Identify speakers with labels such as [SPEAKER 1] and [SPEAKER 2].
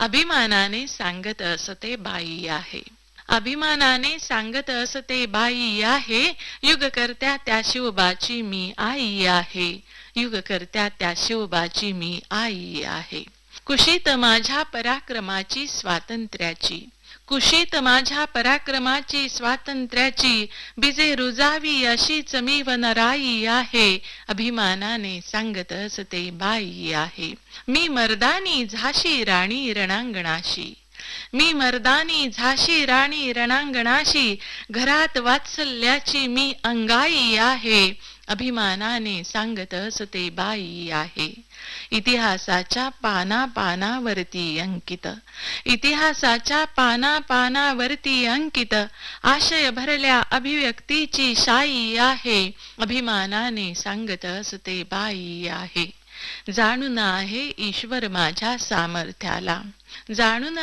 [SPEAKER 1] अभिमानाने सांगत असते बाई आहे. अभिमानाने सांगत असते बाई आहे. युगकर्त्या त्या शिवबाची मी आई आहे. युगकर्त्या त्या शिवबाची मी आई आहे. कुशीत माझ्या पराक्रमाची स्वातंत्र्याची, कुशीत माझ्या पराक्रमाची स्वातंत्र्याची बीजे रुजावी अशीच मी वनराई आहे. अभिमानाने सांगत असते बाई आहे. मी मर्दानी झाशी राणी रणांगणाशी, मी मर्दानी झाशी राणी रणांगणाशी, घरात वात्सल्याची मी अंगाई आहे. अभिमानाने सांगत असते बाई आहे. इतिहासाच्या पाना पानावरती अंकित, इतिहासाच्या पाना पानावरती अंकित, आशय भरल्या अभिव्यक्तीची शाई आहे. अभिमानाने सांगत असते बाई आहे. जाणून आहे ईश्वर माझ्या सामर्थ्याला, जाणून